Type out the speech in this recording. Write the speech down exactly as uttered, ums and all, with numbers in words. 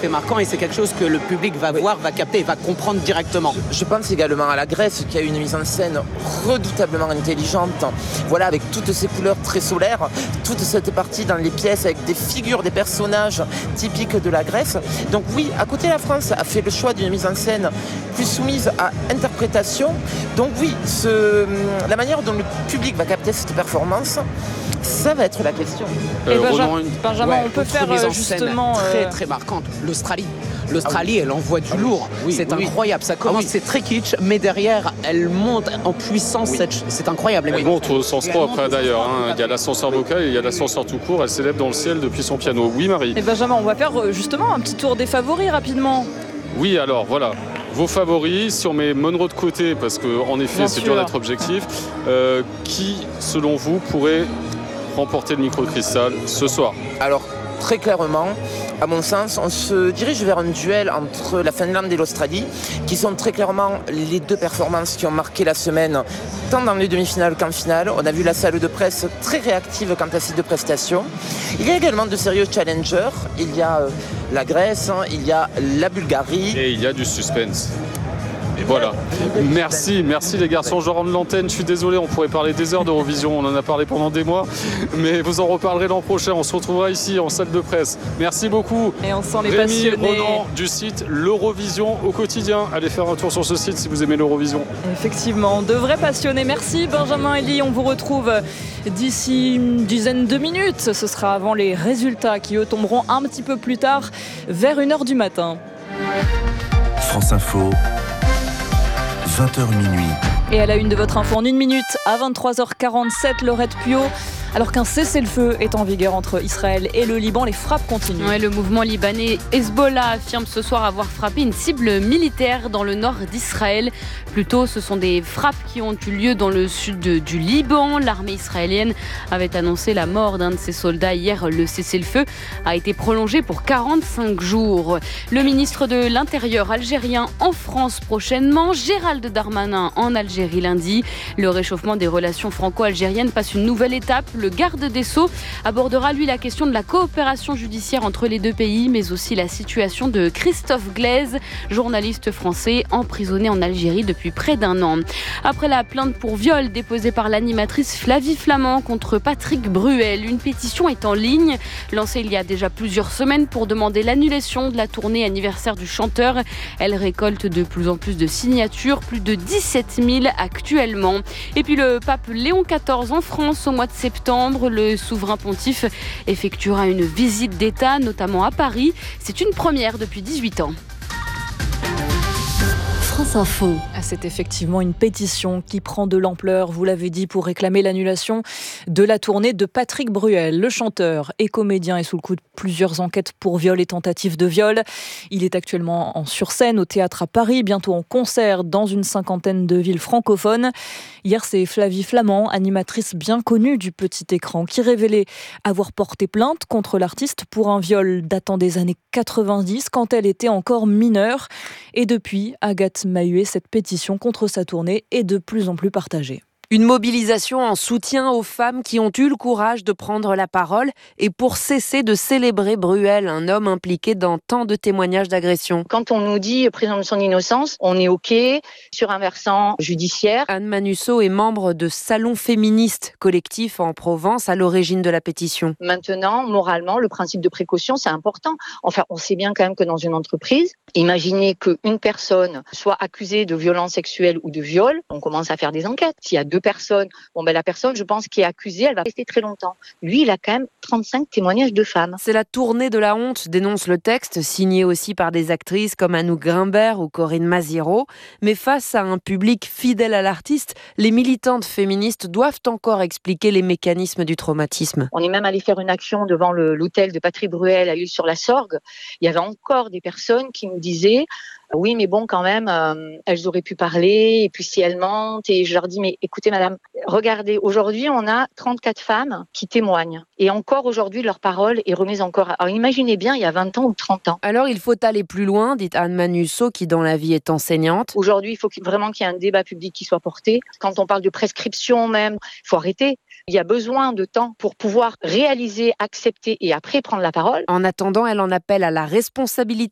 fait marquant et c'est quelque chose que le public va oui. voir, va capter et va comprendre directement. Je pense également à la Grèce qui a une mise en scène redoutablement intelligente. Voilà, avec toutes ces couleurs très solaires, toute cette partie dans les pièces avec des figures, des personnages typiques de la Grèce. Donc oui, à côté la France a fait le choix d'une mise en scène plus soumise à interprétation. Donc oui, ce, la manière dont le public va capter cette performance, ça va être la question. Euh, Et Benjamin, Ronan, une... Benjamin ouais, on peut faire mise en justement scène très euh... très marquante. L'Australie. L'Australie, ah oui. elle envoie du ah lourd. Oui, c'est oui, incroyable. Ça commence, ah oui. c'est très kitsch, mais derrière, elle monte en puissance. Oui. C'est, c'est incroyable. Elle monte au sens propre hein, d'ailleurs. Hein. Il y a l'ascenseur vocal et il y a l'ascenseur tout court. Elle s'élève dans le ciel depuis son piano. Oui, Marie. Et Benjamin, on va faire justement un petit tour des favoris rapidement. Oui, alors voilà. Vos favoris, si on met Monroe de côté, parce qu'en effet, Bien c'est sûr. dur d'être objectif, euh, qui, selon vous, pourrait remporter le micro-cristal ce soir? Alors, très clairement, à mon sens, on se dirige vers un duel entre la Finlande et l'Australie, qui sont très clairement les deux performances qui ont marqué la semaine, tant dans les demi-finales qu'en finale. On a vu la salle de presse très réactive quant à ces deux prestations. Il y a également de sérieux challengers. Il y a euh, la Grèce, hein, il y a la Bulgarie. Et il y a du suspense. Et voilà. Merci, merci les garçons. Je rends l'antenne. Je suis désolé, on pourrait parler des heures d'Eurovision. On en a parlé pendant des mois. Mais vous en reparlerez l'an prochain. On se retrouvera ici en salle de presse. Merci beaucoup. Et on sent les Rémi, passionnés. Ronan du site l'Eurovision au quotidien. Allez faire un tour sur ce site si vous aimez l'Eurovision. Effectivement, de vrais passionnés. Merci Benjamin Elie. On vous retrouve d'ici une dizaine de minutes. Ce sera avant les résultats qui eux tomberont un petit peu plus tard, vers une heure du matin. France Info. vingt heures minuit. Et à la une de votre info en une minute, à vingt-trois heures quarante-sept, Laurette Puot. Alors qu'un cessez-le-feu est en vigueur entre Israël et le Liban, les frappes continuent. Ouais, le mouvement libanais Hezbollah affirme ce soir avoir frappé une cible militaire dans le nord d'Israël. Plus tôt, ce sont des frappes qui ont eu lieu dans le sud de, du Liban. L'armée israélienne avait annoncé la mort d'un de ses soldats hier. Le cessez-le-feu a été prolongé pour quarante-cinq jours. Le ministre de l'Intérieur algérien en France prochainement, Gérald Darmanin en Algérie lundi. Le réchauffement des relations franco-algériennes passe une nouvelle étape. Le garde des Sceaux abordera, lui, la question de la coopération judiciaire entre les deux pays, mais aussi la situation de Christophe Glaise, journaliste français emprisonné en Algérie depuis près d'un an. Après la plainte pour viol déposée par l'animatrice Flavie Flament contre Patrick Bruel, une pétition est en ligne, lancée il y a déjà plusieurs semaines pour demander l'annulation de la tournée anniversaire du chanteur. Elle récolte de plus en plus de signatures, plus de dix-sept mille actuellement. Et puis le pape Léon quatorze en France au mois de septembre. Le souverain pontife effectuera une visite d'État, notamment à Paris. C'est une première depuis dix-huit ans. France Info. C'est effectivement une pétition qui prend de l'ampleur, vous l'avez dit, pour réclamer l'annulation de la tournée de Patrick Bruel. Le chanteur et comédien est sous le coup de plusieurs enquêtes pour viol et tentative de viol. Il est actuellement en sur-scène au théâtre à Paris, bientôt en concert dans une cinquantaine de villes francophones. Hier, c'est Flavie Flament, animatrice bien connue du petit écran, qui révélait avoir porté plainte contre l'artiste pour un viol datant des années quatre-vingt-dix, quand elle était encore mineure. Et depuis, Agathe Mahuet, cette pétition contre sa tournée est de plus en plus partagée. Une mobilisation en soutien aux femmes qui ont eu le courage de prendre la parole et pour cesser de célébrer Bruel, un homme impliqué dans tant de témoignages d'agression. Quand on nous dit présomption de son innocence, on est OK sur un versant judiciaire. Anne Manusseau est membre de Salon Féministe, collectif en Provence, à l'origine de la pétition. Maintenant, moralement, le principe de précaution, c'est important. Enfin, on sait bien quand même que dans une entreprise, imaginez qu'une personne soit accusée de violence sexuelle ou de viol, on commence à faire des enquêtes. S'il y a deux personnes, bon ben la personne, je pense, qui est accusée, elle va rester très longtemps. Lui, il a quand même trente-cinq témoignages de femmes. C'est la tournée de la honte, dénonce le texte, signé aussi par des actrices comme Anouk Grimbert ou Corinne Maziero. Mais face à un public fidèle à l'artiste, les militantes féministes doivent encore expliquer les mécanismes du traumatisme. On est même allé faire une action devant le, l'hôtel de Patrick Bruel à L'Isle-sur-la-Sorgue. Il y avait encore des personnes qui nous disaient oui, mais bon, quand même, euh, elles auraient pu parler, et puis si elles mentent, et je leur dis, mais écoutez, madame, regardez, aujourd'hui, on a trente-quatre femmes qui témoignent, et encore aujourd'hui, leur parole est remise encore. Alors imaginez bien, il y a vingt ans ou trente ans. Alors, il faut aller plus loin, dit Anne Manusseau, qui dans la vie est enseignante. Aujourd'hui, il faut vraiment qu'il y ait un débat public qui soit porté. Quand on parle de prescription même, il faut arrêter. Il y a besoin de temps pour pouvoir réaliser, accepter et après prendre la parole. En attendant, elle en appelle à la responsabilité